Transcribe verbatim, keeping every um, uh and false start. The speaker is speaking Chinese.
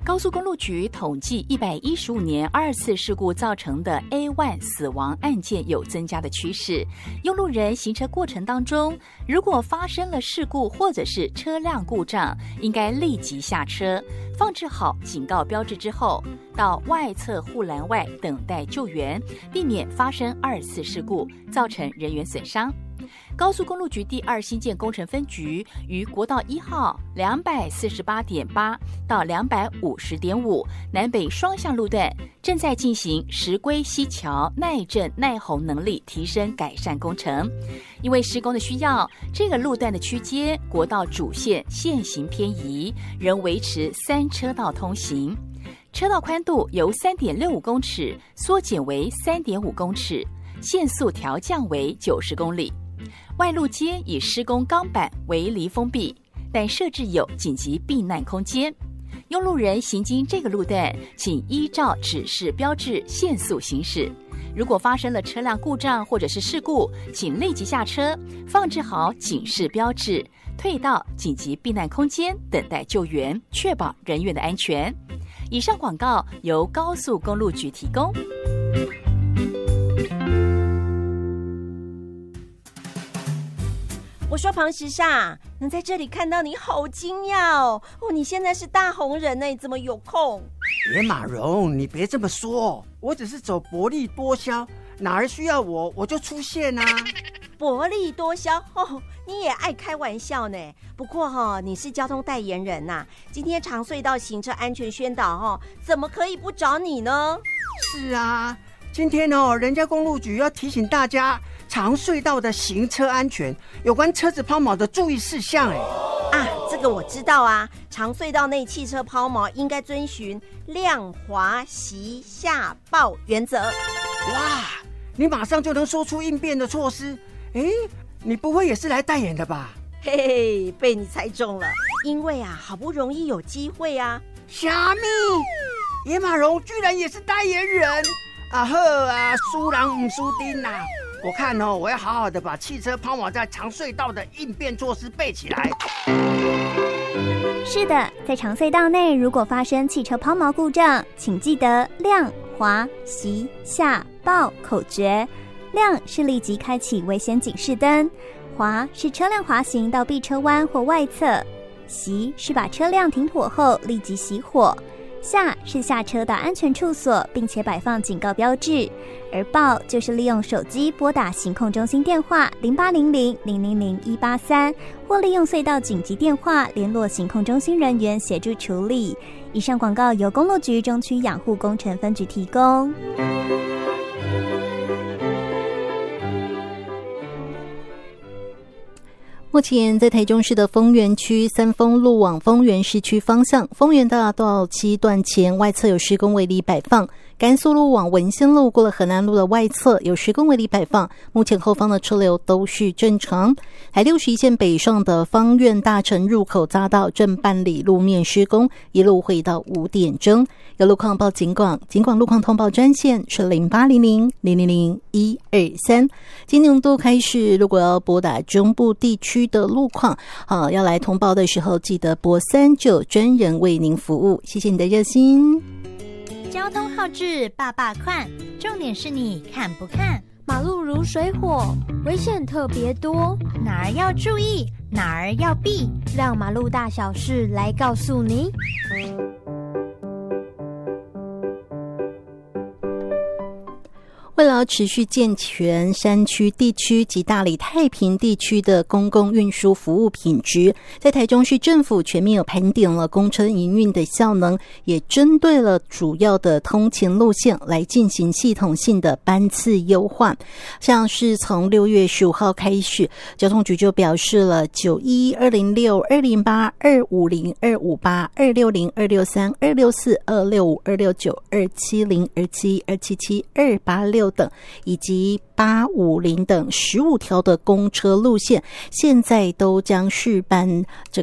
高速公路局统计一百一十五年二次事故造成的 A 一 死亡案件有增加的趋势。用路人行车过程当中，如果发生了事故或者是车辆故障，应该立即下车，放置好警告标志之后，到外侧护栏外等待救援，避免发生二次事故，造成人员损伤。高速公路局第二新建工程分局于国道一号两百四十八点八到两百五十点五南北双向路段，正在进行石龟溪桥耐震耐洪能力提升改善工程。因为施工的需要，这个路段的区间国道主线线行偏移，仍维持三车道通行。车道宽度由 三点六五公尺缩减为 三点五公尺，限速调降为九十公里。外路街以施工钢板围篱封闭，但设置有紧急避难空间。用路人行经这个路段，请依照指示标志限速行驶。如果发生了车辆故障或者是事故，请立即下车，放置好警示标志，退到紧急避难空间等待救援，确保人员的安全。以上广告由高速公路局提供。 我说庞时尚，能在这里看到你好惊讶哦！哦，你现在是大红人呢，你怎么有空？ 野马荣，你别这么说，我只是走薄利多销，哪儿需要我我就出现啊。 薄利多销哦，你也爱开玩笑呢。不过哈、哦，你是交通代言人呐、啊，今天长隧道行车安全宣导哈、哦，怎么可以不找你呢？ 是啊，今天哦，人家公路局要提醒大家长隧道的行车安全，有关车子抛锚的注意事项。哎， 啊，这个我知道啊，长隧道内汽车抛锚应该遵循亮滑息下报原则。 哇，你马上就能说出应变的措施。哎，你不会也是来代言的吧？ 嘿嘿，被你猜中了，因为啊，好不容易有机会啊。 虾米？野马荣居然也是代言人啊！呵啊，输人不输丁啊！我看哦，我要好好的把汽车抛锚在长隧道的应变措施背起来。 是的，在长隧道内，如果发生汽车抛锚故障，请记得亮、滑、息、下、报口诀。亮是立即开启危险警示灯，滑是车辆滑行到避车弯或外侧，息是把车辆停妥后立即熄火，下是下车到安全处所，并且摆放警告标志，而报就是利用手机拨打行控中心电话零八零零零零零一八三，或利用隧道紧急电话联络行控中心人员协助处理。以上广告由公路局中区养护工程分局提供。 目前在台中市的丰原区三丰路往丰原市区方向，丰原大道七段前外侧有施工围篱摆放，甘肃路往文心路过了河南路的外侧有施工围篱摆放，目前后方的车流都是正常。台六十一线北上的芳苑大城入口匝道正办理路面施工，一路会到五点钟。有路况报警广，警广路况通报专线是零八零零零零零一二三。今年度开始，如果要拨打中部地区的路况，好，要来通报的时候，记得拨三九专人为您服务。谢谢你的热心。 交通号志爸爸看，重点是你看不看。 马路如水火，危险特别多， 哪儿要注意，哪儿要避， 让马路大小事来告诉你。 为了持续健全山区地区及大里太平地区的公共运输服务品质，在台中市政府全面有盘点了公车营运的效能，也针对了主要的通勤路线来进行系统性的班次优化。像是从六月十五号开始，交通局就表示了九一、二零六、二零八、二五零、二五八、二六零、二六三、二六四、二六五、二六九、二七零、二七一、二七七、二八六等，以及八五零等十五条的公车路线，现在都将试办这